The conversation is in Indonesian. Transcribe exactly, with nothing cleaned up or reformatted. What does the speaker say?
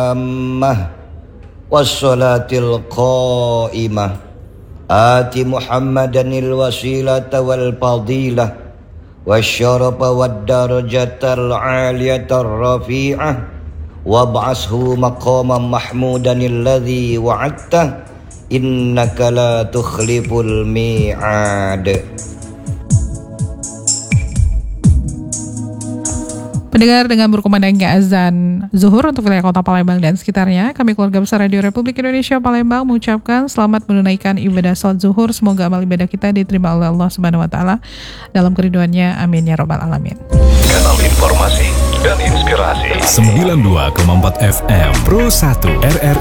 Ammah wassalatil qaimah ati Muhammadanil wasilata wal fadilah wasyarafa wad darajatal aliyatar rafi'ah wab'ashu maqaman mahmudanil ladzi wa'adta innaka la tukhliful mi'ad. Pendengar, dengan berkumandangnya azan zuhur untuk wilayah kota Palembang dan sekitarnya, kami keluarga besar Radio Republik Indonesia Palembang mengucapkan selamat menunaikan ibadah salat zuhur. Semoga amal ibadah kita diterima oleh Allah Subhanahu wa taala dalam keriduannya. Amin ya rabbal alamin. Kanal informasi dan inspirasi sembilan puluh dua koma empat F M Pro satu R R I